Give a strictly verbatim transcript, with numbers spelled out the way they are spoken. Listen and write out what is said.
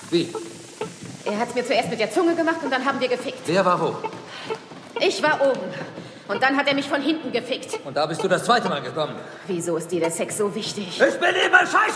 Wie? Er hat's mir zuerst mit der Zunge gemacht und dann haben wir gefickt. Wer war wo? Ich war oben. Und dann hat er mich von hinten gefickt. Und da bist du das zweite Mal gekommen. Wieso ist dir der Sex so wichtig? Ich bin immer scheiße!